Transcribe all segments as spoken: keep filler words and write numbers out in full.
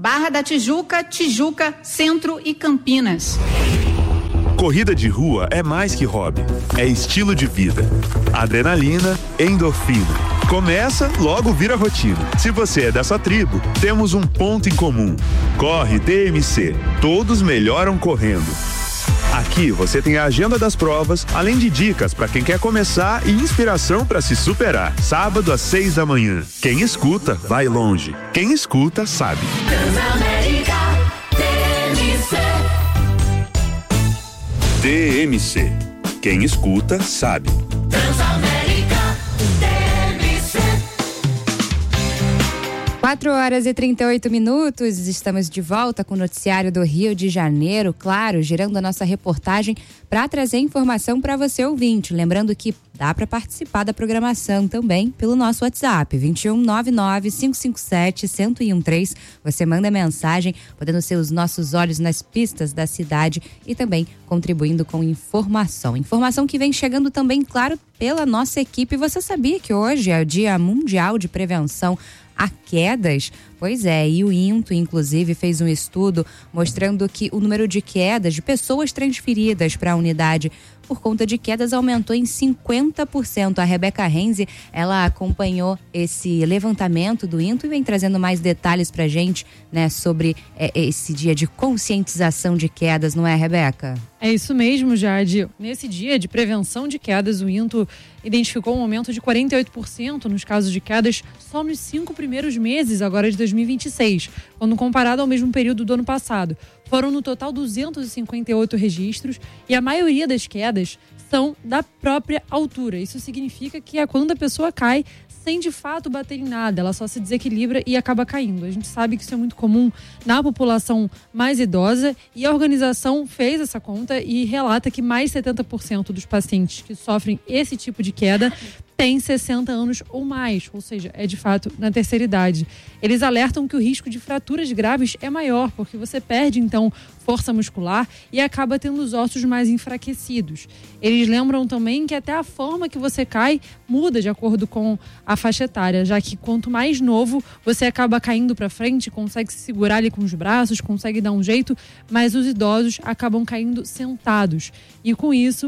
Barra da Tijuca, Tijuca, Centro e Campinas. Corrida de rua é mais que hobby, é estilo de vida. Adrenalina, endorfina. Começa, logo vira rotina. Se você é dessa tribo, temos um ponto em comum. Corre D M C. Todos melhoram correndo. Aqui você tem a agenda das provas, além de dicas para quem quer começar e inspiração para se superar. Sábado às seis da manhã. Quem escuta, vai longe. Quem escuta, sabe. Transamérica, D M C. D M C. Quem escuta, sabe. Transamérica, D M C. quatro horas e trinta e oito minutos, estamos de volta com o noticiário do Rio de Janeiro, claro, girando a nossa reportagem para trazer informação para você ouvinte. Lembrando que dá para participar da programação também pelo nosso WhatsApp, vinte e um, nove nove, cinco cinco sete, um zero um três. Você manda mensagem, podendo ser os nossos olhos nas pistas da cidade e também contribuindo com informação. Informação que vem chegando também, claro, pela nossa equipe. Você sabia que hoje é o Dia Mundial de Prevenção a quedas? Pois é, e o INTO, inclusive, fez um estudo mostrando que o número de quedas de pessoas transferidas para a unidade por conta de quedas aumentou em cinquenta por cento. A Rebeca Renzi, ela acompanhou esse levantamento do INTO e vem trazendo mais detalhes pra gente, né, sobre é, esse dia de conscientização de quedas, não é, Rebeca? É isso mesmo, Jade. Nesse dia de prevenção de quedas, o INTO identificou um aumento de quarenta e oito por cento nos casos de quedas só nos cinco primeiros meses agora de dois mil e vinte e seis, quando comparado ao mesmo período do ano passado. Foram no total duzentos e cinquenta e oito registros e a maioria das quedas são da própria altura. Isso significa que é quando a pessoa cai sem de fato bater em nada, ela só se desequilibra e acaba caindo. A gente sabe que isso é muito comum na população mais idosa e a organização fez essa conta e relata que mais de setenta por cento dos pacientes que sofrem esse tipo de queda têm sessenta anos ou mais, ou seja, é de fato na terceira idade. Eles alertam que o risco de fraturas graves é maior, porque você perde então força muscular e acaba tendo os ossos mais enfraquecidos. Eles lembram também que até a forma que você cai muda de acordo com a faixa etária, já que quanto mais novo você acaba caindo para frente, consegue se segurar ali com os braços, consegue dar um jeito, mas os idosos acabam caindo sentados. E com isso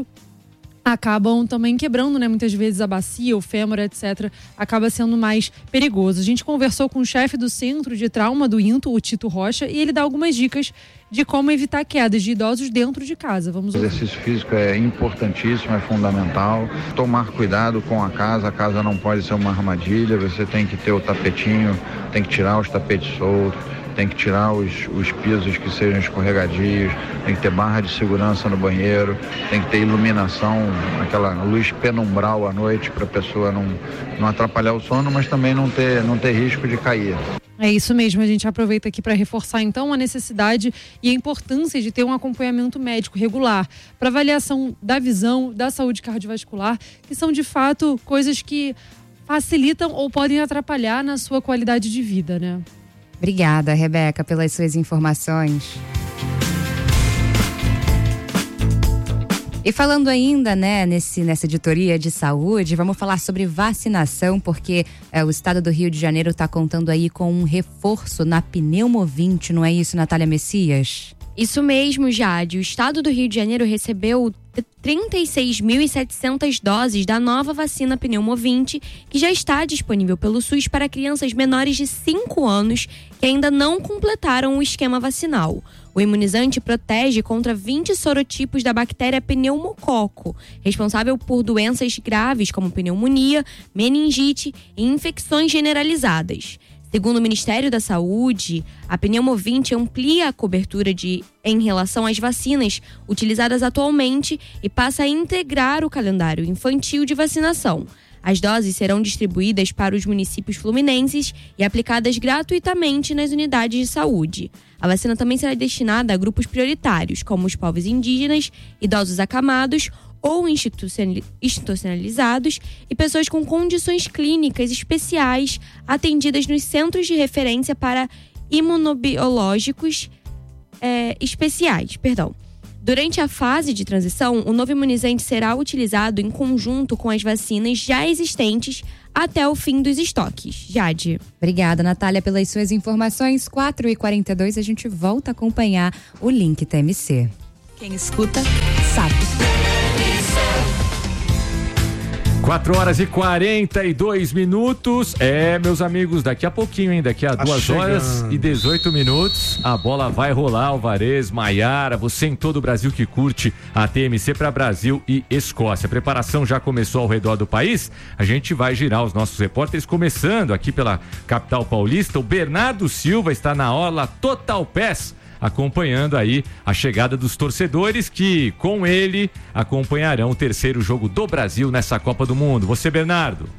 acabam também quebrando, né, muitas vezes a bacia, o fêmur, etcétera. Acaba sendo mais perigoso. A gente conversou com o chefe do Centro de Trauma do INTO, o Tito Rocha, e ele dá algumas dicas de como evitar quedas de idosos dentro de casa. Vamos ouvir. O exercício físico é importantíssimo, é fundamental. Tomar cuidado com a casa, a casa não pode ser uma armadilha, você tem que ter o tapetinho, tem que tirar os tapetes soltos, tem que tirar os, os pisos que sejam escorregadios, tem que ter barra de segurança no banheiro, tem que ter iluminação, aquela luz penumbral à noite para a pessoa não, não atrapalhar o sono, mas também não ter, não ter risco de cair. É isso mesmo, a gente aproveita aqui para reforçar então a necessidade e a importância de ter um acompanhamento médico regular para avaliação da visão, da saúde cardiovascular, que são de fato coisas que facilitam ou podem atrapalhar na sua qualidade de vida, né? Obrigada, Rebeca, pelas suas informações. E falando ainda, né, nesse, nessa editoria de saúde, vamos falar sobre vacinação, porque é, o estado do Rio de Janeiro está contando aí com um reforço na Pneumovinte, não é isso, Natália Messias? Isso mesmo, Jade. O estado do Rio de Janeiro recebeu trinta e seis mil e setecentas doses da nova vacina Pneumovinte, que já está disponível pelo SUS para crianças menores de cinco anos que ainda não completaram o esquema vacinal. O imunizante protege contra vinte sorotipos da bactéria pneumococo, responsável por doenças graves como pneumonia, meningite e infecções generalizadas. Segundo o Ministério da Saúde, a Pneumovinte amplia a cobertura de, em relação às vacinas utilizadas atualmente e passa a integrar o calendário infantil de vacinação. As doses serão distribuídas para os municípios fluminenses e aplicadas gratuitamente nas unidades de saúde. A vacina também será destinada a grupos prioritários, como os povos indígenas, idosos acamados ou institucionalizados e pessoas com condições clínicas especiais atendidas nos centros de referência para imunobiológicos é, especiais. Perdão. Durante a fase de transição, o novo imunizante será utilizado em conjunto com as vacinas já existentes até o fim dos estoques. Jade. Obrigada, Natália, pelas suas informações. quatro e quarenta e dois, a gente volta a acompanhar o Link T M C. Quem escuta, sabe. quatro horas e quarenta e dois minutos. É, meus amigos, daqui a pouquinho, hein? Daqui a tá duas chegando. horas e dezoito minutos, a bola vai rolar. Alvarez, Maiara, você em todo o Brasil que curte a T M C para Brasil e Escócia. A preparação já começou ao redor do país. A gente vai girar os nossos repórteres, começando aqui pela capital paulista. O Bernardo Silva está na orla Total Pass, acompanhando aí a chegada dos torcedores que, com ele, acompanharão o terceiro jogo do Brasil nessa Copa do Mundo. Você, Bernardo?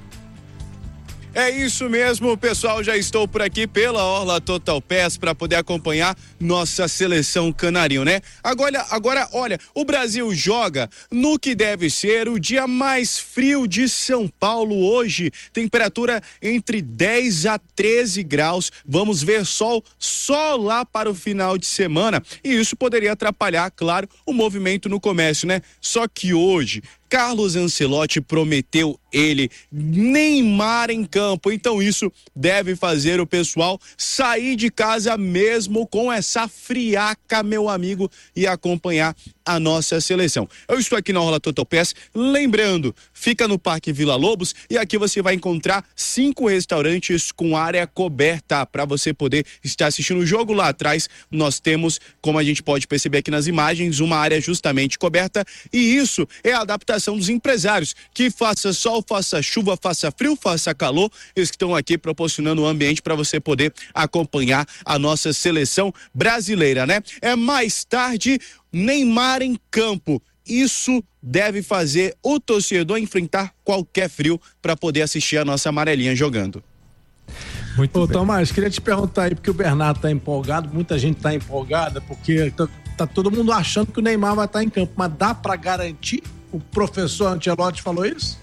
É isso mesmo, pessoal, já estou por aqui pela Orla Total Pass para poder acompanhar nossa seleção canarinho, né? Agora, agora, olha, o Brasil joga no que deve ser o dia mais frio de São Paulo hoje, temperatura entre dez a treze graus, vamos ver sol só lá para o final de semana, e isso poderia atrapalhar, claro, o movimento no comércio, né? Só que hoje Carlos Ancelotti prometeu ele Neymar em campo, então isso deve fazer o pessoal sair de casa mesmo com essa friaca, meu amigo, e acompanhar a nossa seleção. Eu estou aqui na Orla Total Pass, lembrando, fica no Parque Vila Lobos e aqui você vai encontrar cinco restaurantes com área coberta para você poder estar assistindo o jogo. Lá atrás nós temos, como a gente pode perceber aqui nas imagens, uma área justamente coberta, e isso é a adaptação dos empresários, que faça sol, faça chuva, faça frio, faça calor, eles estão aqui proporcionando um ambiente para você poder acompanhar a nossa seleção brasileira, né? É mais tarde, Neymar em campo. Isso deve fazer o torcedor enfrentar qualquer frio para poder assistir a nossa amarelinha jogando. Muito Ô, bem. Tomás, queria te perguntar aí, porque o Bernardo tá empolgado, muita gente tá empolgada, porque tá, tá todo mundo achando que o Neymar vai estar em campo, mas dá para garantir? O professor Ancelotti falou isso?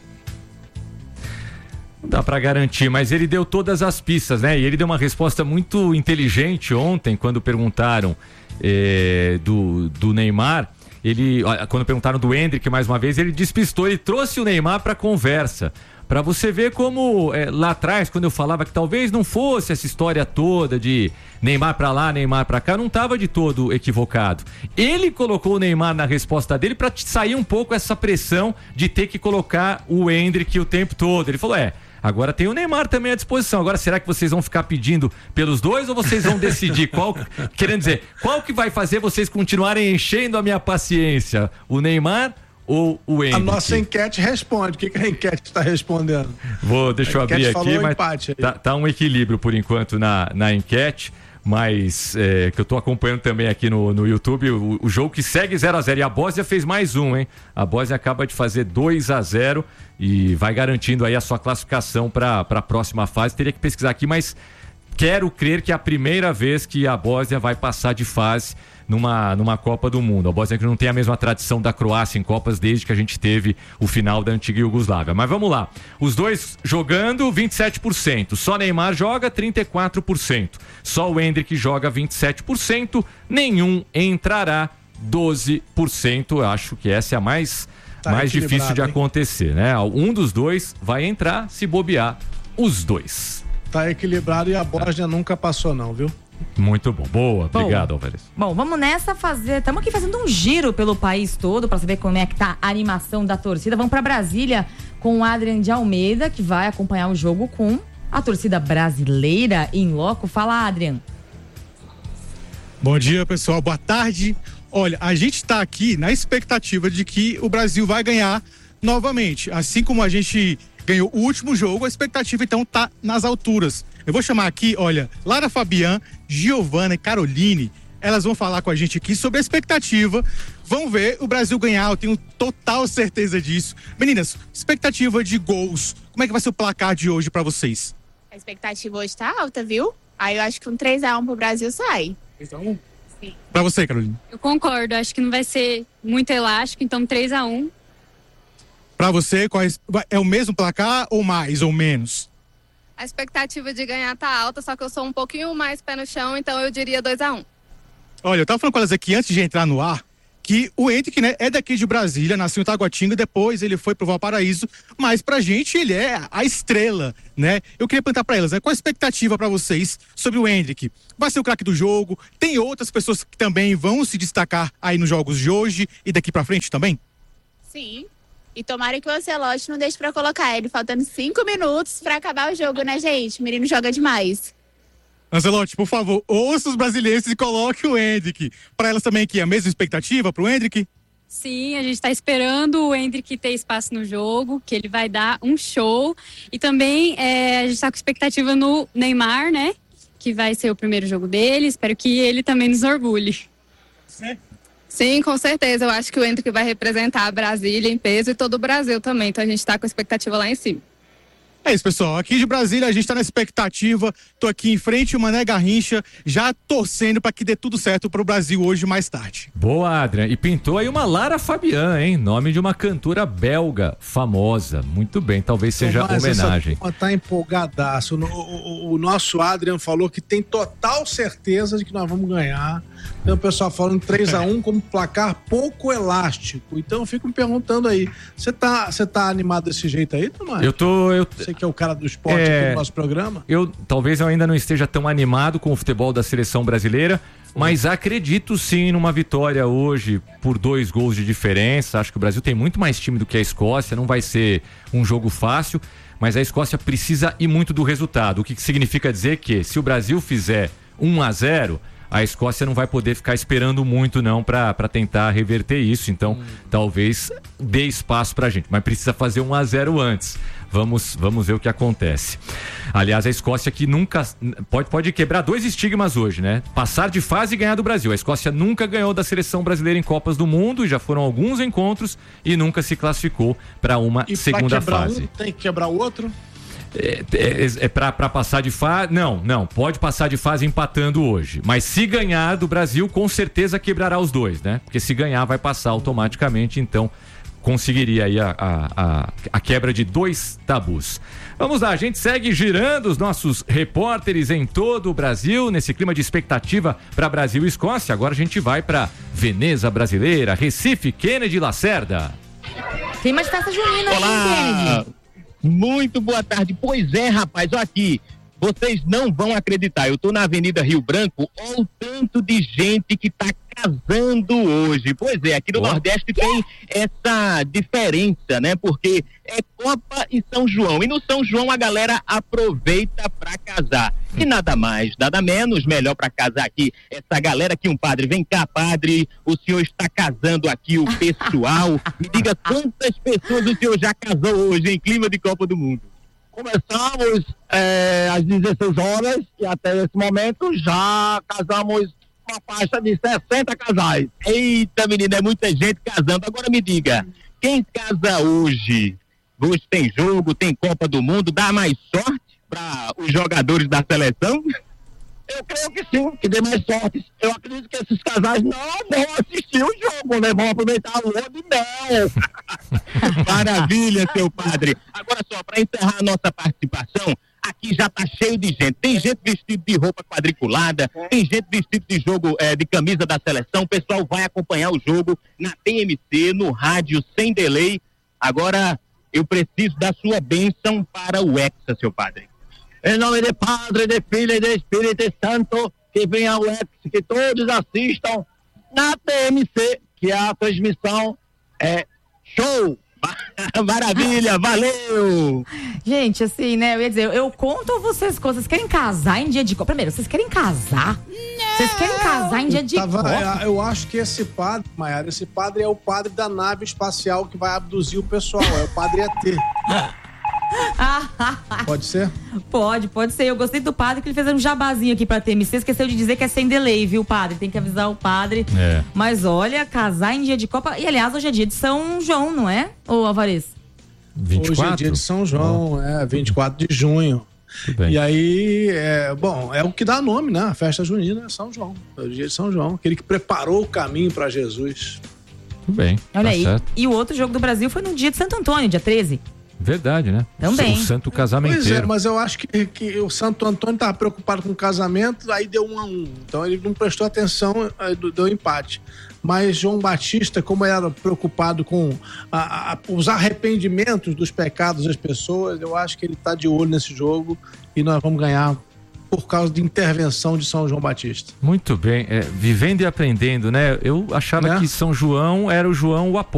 Não dá pra garantir, mas ele deu todas as pistas, né? E ele deu uma resposta muito inteligente ontem, quando perguntaram eh, do, do Neymar. Ele, quando perguntaram do Endrick mais uma vez, ele despistou, ele trouxe o Neymar pra conversa. Pra você ver como é, lá atrás, quando eu falava que talvez não fosse essa história toda de Neymar pra lá, Neymar pra cá, não tava de todo equivocado. Ele colocou o Neymar na resposta dele pra sair um pouco essa pressão de ter que colocar o Endrick o tempo todo. Ele falou, é, agora tem o Neymar também à disposição. Agora, será que vocês vão ficar pedindo pelos dois ou vocês vão decidir qual, querendo dizer, qual que vai fazer vocês continuarem enchendo a minha paciência? O Neymar ou o Endrick? A nossa enquete responde. O que, que a enquete está respondendo? Vou, deixa eu abrir aqui, mas tá, tá um equilíbrio por enquanto na, na enquete, mas é, que eu tô acompanhando também aqui no, no YouTube, o, o jogo que segue zero a zero, e a Bósnia fez mais um, hein? A Bósnia acaba de fazer dois a zero e vai garantindo aí a sua classificação para a próxima fase. Teria que pesquisar aqui, mas quero crer que é a primeira vez que a Bósnia vai passar de fase numa, numa Copa do Mundo. A Bósnia que não tem a mesma tradição da Croácia em Copas desde que a gente teve o final da antiga Iugoslávia. Mas vamos lá. Os dois jogando, vinte e sete por cento. Só Neymar joga, trinta e quatro por cento. Só o Endrick joga, vinte e sete por cento. Nenhum entrará, doze por cento. Eu acho que essa é a mais, tá mais difícil de acontecer, né? Um dos dois vai entrar, se bobear, os dois. Tá equilibrado e a Bósnia nunca passou não, viu? Muito bom. Boa. Bom, obrigado, Alvarez. Bom, vamos nessa fazer... Estamos aqui fazendo um giro pelo país todo para saber como é que tá a animação da torcida. Vamos para Brasília com o Adrian de Almeida, que vai acompanhar o jogo com a torcida brasileira em loco. Fala, Adrian. Bom dia, pessoal. Boa tarde. Olha, a gente está aqui na expectativa de que o Brasil vai ganhar novamente. Assim como a gente ganhou o último jogo, a expectativa então tá nas alturas. Eu vou chamar aqui, olha, Lara Fabian, Giovana e Caroline. Elas vão falar com a gente aqui sobre a expectativa. Vão ver o Brasil ganhar, eu tenho total certeza disso. Meninas, expectativa de gols. Como é que vai ser o placar de hoje pra vocês? A expectativa hoje tá alta, viu? Aí eu acho que um três a um pro Brasil sai. três a um? Sim. Pra você, Caroline? Eu concordo, acho que não vai ser muito elástico, então três a um. Pra você, quais, é o mesmo placar ou mais ou menos? A expectativa de ganhar tá alta, só que eu sou um pouquinho mais pé no chão, então eu diria dois a um. Olha, eu tava falando com elas aqui antes de entrar no ar, que o Hendrick, né, é daqui de Brasília, nasceu em Taguatinga, depois ele foi pro Valparaíso, mas pra gente ele é a estrela, né? Eu queria perguntar pra elas, né, qual a expectativa pra vocês sobre o Hendrick? Vai ser o craque do jogo? Tem outras pessoas que também vão se destacar aí nos jogos de hoje e daqui pra frente também? Sim. E tomara que o Ancelotti não deixe pra colocar ele, faltando cinco minutos pra acabar o jogo, né, gente? O menino joga demais. Ancelotti, por favor, ouça os brasileiros e coloque o Hendrick. Para elas também aqui, a mesma expectativa para o Hendrick? Sim, a gente está esperando o Hendrick ter espaço no jogo, que ele vai dar um show. E também é, a gente está com expectativa no Neymar, né? Que vai ser o primeiro jogo dele. Espero que ele também nos orgulhe. Sim. Sim, com certeza. Eu acho que o Hendrick vai representar a Brasília em peso e todo o Brasil também. Então a gente está com expectativa lá em cima. É isso, pessoal. Aqui de Brasília a gente tá na expectativa. Tô aqui em frente ao Mané Garrincha, já torcendo para que dê tudo certo pro Brasil hoje mais tarde. Boa, Adrian. E pintou aí uma Lara Fabian, hein? Nome de uma cantora belga famosa. Muito bem, talvez seja Tomás, homenagem. Essa turma tá empolgadaço. O, o, o nosso Adrian falou que tem total certeza de que nós vamos ganhar. Então o pessoal falando três a um como placar pouco elástico. Então eu fico me perguntando aí, você tá, você tá animado desse jeito aí, Tomás? Eu tô... Eu... Você que é o cara do esporte é... aqui do nosso programa? Eu talvez eu ainda não esteja tão animado com o futebol da seleção brasileira, mas acredito sim numa vitória hoje por dois gols de diferença. Acho que o Brasil tem muito mais time do que a Escócia, não vai ser um jogo fácil, mas a Escócia precisa ir muito do resultado, o que significa dizer que se o Brasil fizer um a zero, a Escócia não vai poder ficar esperando muito não para tentar reverter isso, então hum. talvez dê espaço pra gente, mas precisa fazer um a zero antes. Vamos, vamos ver o que acontece. Aliás, a Escócia que nunca pode, pode quebrar dois estigmas hoje, né? Passar de fase e ganhar do Brasil. A Escócia nunca ganhou da seleção brasileira em Copas do Mundo e já foram alguns encontros e nunca se classificou para uma e segunda pra fase. Um, tem que quebrar o outro? É, é, é pra, pra passar de fase, não, não, pode passar de fase empatando hoje, mas se ganhar do Brasil, com certeza quebrará os dois, né? Porque se ganhar vai passar automaticamente, então conseguiria aí a, a, a, a quebra de dois tabus. Vamos lá, a gente segue girando os nossos repórteres em todo o Brasil, nesse clima de expectativa para Brasil e Escócia. Agora a gente vai para Veneza Brasileira, Recife, Kennedy Lacerda. Tem mais festa junina aí, Kennedy. Muito boa tarde. Pois é, rapaz, olha aqui, vocês não vão acreditar, eu tô na Avenida Rio Branco, olha o tanto de gente que tá casando hoje. Pois é, aqui no oh. Nordeste tem essa diferença, né? Porque é Copa e São João, e no São João a galera aproveita pra casar. E nada mais, nada menos, melhor pra casar aqui essa galera aqui, um padre. Vem cá, padre, o senhor está casando aqui o pessoal. Me diga quantas pessoas o senhor já casou hoje em clima de Copa do Mundo? Começamos é, às dezesseis horas e até esse momento já casamos uma faixa de sessenta casais. Eita, menina, é muita gente casando. Agora me diga, quem casa hoje? Hoje tem jogo, tem Copa do Mundo, dá mais sorte para os jogadores da seleção? Eu creio que sim, que dê mais sorte. Eu acredito que esses casais não vão assistir o jogo, né? Vão aproveitar a lua de mel. Maravilha, seu padre. Agora só, para encerrar a nossa participação, aqui já tá cheio de gente. Tem gente vestido de roupa quadriculada, tem gente vestido de jogo, é, de camisa da seleção. O pessoal vai acompanhar o jogo na T M C, no rádio, sem delay. Agora, eu preciso da sua bênção para o Hexa, seu padre. Em nome de Padre, de Filho e de Espírito Santo, que venha o Hexa, que todos assistam na T M C, que a transmissão é show. Maravilha, valeu! Gente, assim, né, eu ia dizer, eu conto vocês coisas, vocês querem casar em dia de Copa? Primeiro, vocês querem casar? Não. Vocês querem casar em dia de Tava, Copa? Eu acho que esse padre, Maiara, esse padre é o padre da nave espacial que vai abduzir o pessoal, é o padre E T. Pode ser? Pode, pode ser. Eu gostei do padre que ele fez um jabazinho aqui pra T M C. Esqueceu de dizer que é sem delay, viu, padre? Tem que avisar o padre. É. Mas olha, casar em dia de Copa. E aliás, hoje é dia de São João, não é? Ô, Alvarez? vinte e quatro? Hoje é dia de São João, oh. é, vinte e quatro de junho. E aí, é, bom, é o que dá nome, né? A festa junina é São João. É o dia de São João. Aquele que preparou o caminho pra Jesus. Tudo bem. Olha tá aí. Certo. E o outro jogo do Brasil foi no dia de Santo Antônio, dia treze. Verdade, né? Também. O santo casamenteiro. Pois é, mas eu acho que, que o Santo Antônio estava preocupado com o casamento, aí deu um a um. Então ele não prestou atenção, aí deu empate. Mas João Batista, como ele era preocupado com a, a, os arrependimentos dos pecados das pessoas, eu acho que ele está de olho nesse jogo e nós vamos ganhar por causa de intervenção de São João Batista. Muito bem, é, vivendo e aprendendo, né? Eu achava Né? que São João era o João o apóstolo.